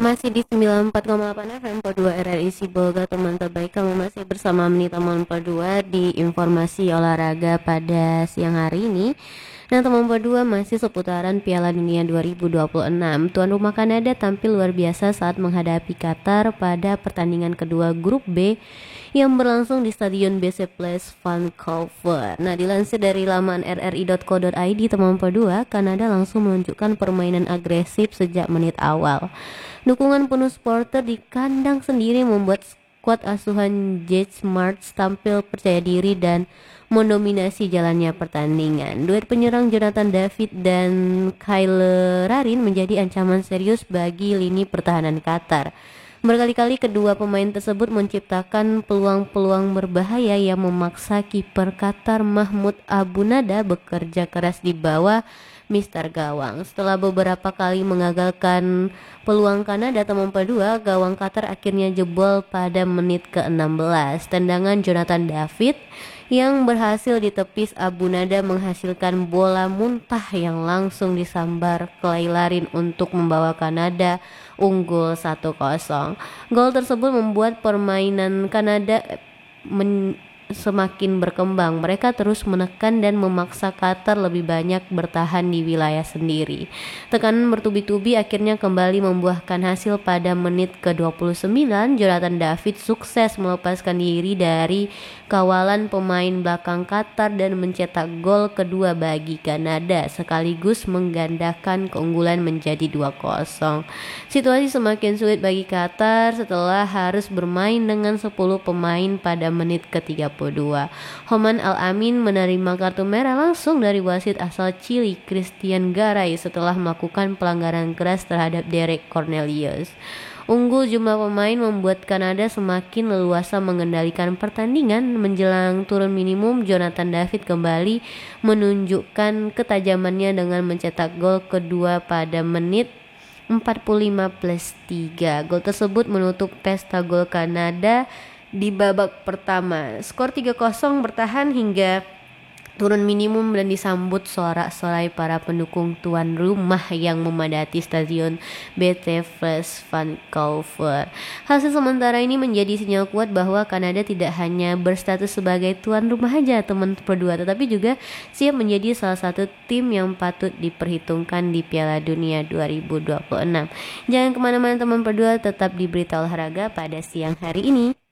Masih di 94,8 FM Podua RRI Sibolga, teman terbaik. Kamu masih bersama Menit Teman Podua di informasi olahraga pada siang hari ini. Nah, teman Podua masih seputaran Piala Dunia 2026. Tuan rumah Kanada tampil luar biasa saat menghadapi Qatar pada pertandingan kedua grup B yang berlangsung di Stadion BC Place Vancouver. Nah, dilansir dari laman rri.co.id, teman Podua, Kanada langsung menunjukkan permainan agresif sejak menit awal. Dukungan penuh supporter di kandang sendiri membuat skuad asuhan Jake Martz tampil percaya diri dan mendominasi jalannya pertandingan. Duet penyerang Jonathan David dan Kyle Larin menjadi ancaman serius bagi lini pertahanan Qatar. Berkali-kali kedua pemain tersebut menciptakan peluang-peluang berbahaya yang memaksa kiper Qatar Mahmoud Abu Nada bekerja keras di bawah Mister Gawang. Setelah beberapa kali mengagalkan peluang Kanada, teman kedua, gawang Qatar akhirnya jebol pada menit ke-16. Tendangan Jonathan David yang berhasil ditepis Abu Nada menghasilkan bola muntah yang langsung disambar Kyle Larin untuk membawa Kanada unggul 1-0. Gol tersebut membuat permainan Kanada semakin berkembang. Mereka terus menekan dan memaksa Qatar lebih banyak bertahan di wilayah sendiri. Tekanan bertubi-tubi akhirnya kembali membuahkan hasil pada menit ke-29. Jonathan David sukses melepaskan diri dari kawalan pemain belakang Qatar dan mencetak gol kedua bagi Kanada, sekaligus menggandakan keunggulan menjadi 2-0. Situasi semakin sulit bagi Qatar setelah harus bermain dengan 10 pemain pada menit ke-32. Homan Al-Amin menerima kartu merah langsung dari wasit asal Chili Christian Garay setelah melakukan pelanggaran keras terhadap Derek Cornelius. Unggul jumlah pemain membuat Kanada semakin leluasa mengendalikan pertandingan. Menjelang turun minimum, Jonathan David kembali menunjukkan ketajamannya dengan mencetak gol kedua pada menit 45+3. Gol tersebut menutup pesta gol Kanada di babak pertama. Skor 3-0 bertahan hingga turun minimum dan disambut sorak-sorai para pendukung tuan rumah yang memadati Stadion BC Place Vancouver. Hasil sementara ini menjadi sinyal kuat bahwa Kanada tidak hanya berstatus sebagai tuan rumah aja, teman berdua, tetapi juga siap menjadi salah satu tim yang patut diperhitungkan di Piala Dunia 2026. Jangan kemana-mana teman berdua, tetap di Berita Olahraga pada siang hari ini.